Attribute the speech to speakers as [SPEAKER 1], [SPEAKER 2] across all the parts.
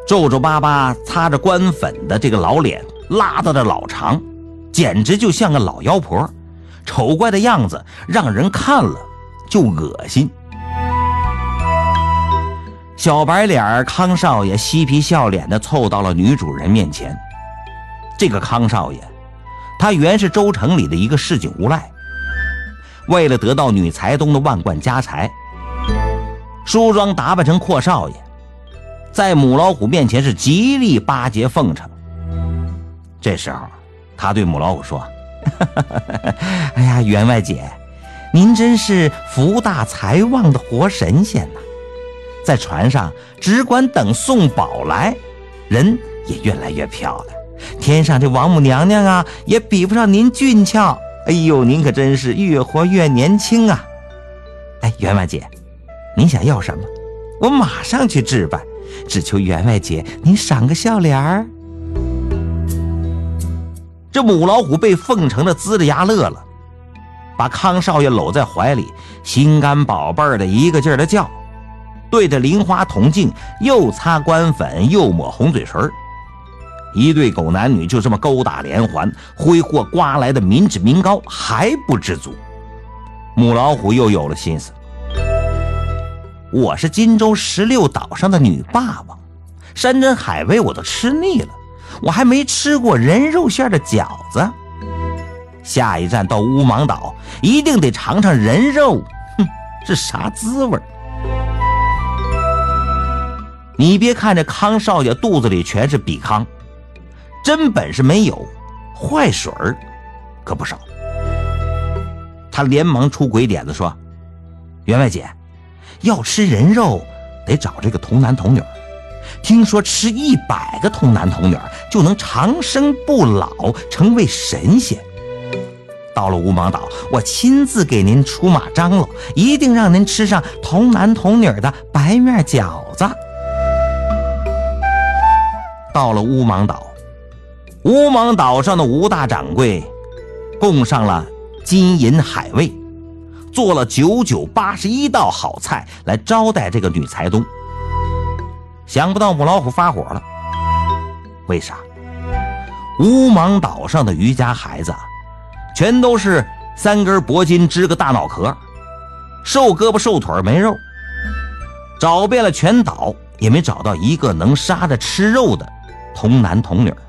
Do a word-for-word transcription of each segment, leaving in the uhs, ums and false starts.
[SPEAKER 1] 皱皱巴巴擦着官粉的这个老脸拉到的老长，简直就像个老妖婆，丑怪的样子让人看了就恶心。小白脸康少爷嬉皮笑脸地凑到了女主人面前。这个康少爷，他原是州城里的一个市井无赖，为了得到女财东的万贯家财，梳妆打扮成阔少爷，在母老虎面前是极力巴结奉承。这时候他对母老虎说：哎呀，员外姐，您真是福大财旺的活神仙呐！在船上只管等送宝来，人也越来越漂亮，天上这王母娘娘啊也比不上您俊俏。哎呦，您可真是越活越年轻啊！哎，员外姐，您想要什么，我马上去置办，只求员外姐您赏个笑脸儿。这母老虎被奉承的呲着牙乐了，把康少爷搂在怀里，心肝宝贝儿的一个劲儿的叫，对着菱花铜镜又擦官粉又抹红嘴唇。一对狗男女就这么勾打连环，挥霍刮来的民脂民膏还不知足。母老虎又有了心思，我是荆州十六岛上的女霸王，山珍海味我都吃腻了，我还没吃过人肉馅的饺子。下一站到乌芒岛，一定得尝尝人肉，哼，是啥滋味。你别看这康少爷肚子里全是比康，真本事没有，坏水儿可不少。他连忙出鬼点子说：员外姐，要吃人肉得找这个童男童女，听说吃一百个童男童女就能长生不老，成为神仙。到了乌芒岛，我亲自给您出马张罗，一定让您吃上童男童女的白面饺子。到了乌芒岛，乌芒岛上的吴大掌柜供上了金银海味，做了九九八十一道好菜来招待这个女财东。想不到母老虎发火了，为啥？乌芒岛上的渔家孩子全都是三根脖筋支个大脑壳，瘦胳膊瘦腿没肉，找遍了全岛也没找到一个能杀着吃肉的童男童女。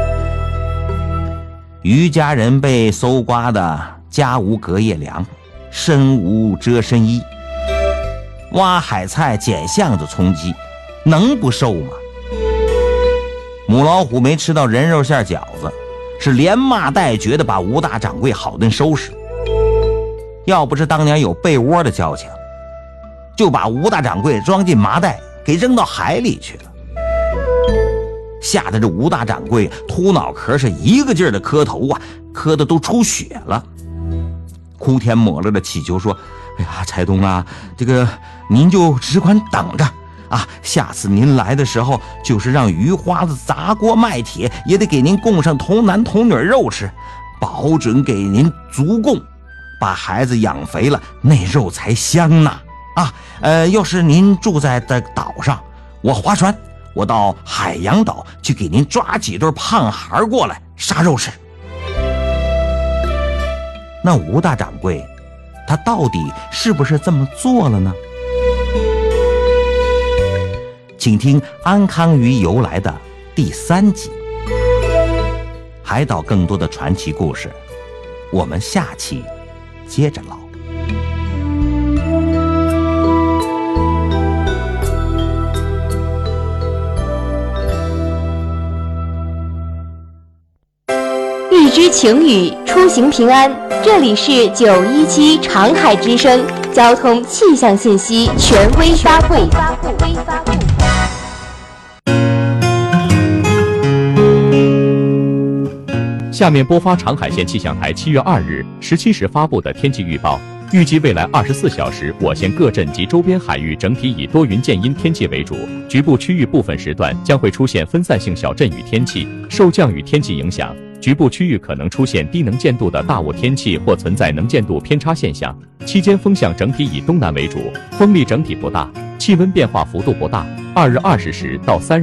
[SPEAKER 1] 渔家人被搜刮的家无隔夜粮，身无遮身衣，挖海菜捡巷子充饥，能不瘦吗？母老虎没吃到人肉馅饺子，是连骂带绝的把吴大掌柜好顿收拾。要不是当年有被窝的交情，就把吴大掌柜装进麻袋给扔到海里去了。吓得这吴大掌柜秃脑壳是一个劲儿的磕头啊，磕的都出血了，哭天抹泪的祈求说：哎呀，财东啊，这个您就只管等着啊，下次您来的时候，就是让鱼花子砸锅卖铁也得给您供上童男童女肉吃，保准给您足供，把孩子养肥了，那肉才香呢。啊，呃，要是您住在这岛上，我划船，我到海洋岛去给您抓几对胖孩过来杀肉吃。那吴大掌柜他到底是不是这么做了呢？请听安康鱼由来的第三集。海岛更多的传奇故事，我们下期接着唠。
[SPEAKER 2] 预知晴雨，出行平安。这里是九一七长海之声交通气象信息权威发布。
[SPEAKER 3] 下面播发长海县气象台七月二日十七时发布的天气预报。预计未来二十四小时，我县各镇及周边海域整体以多云见阴天气为主，局部区域部分时段将会出现分散性小阵雨天气。受降雨天气影响，局部区域可能出现低能见度的大雾天气或存在能见度偏差现象。期间风向整体以东南为主，风力整体不大，气温变化幅度不大。二日二十时到三日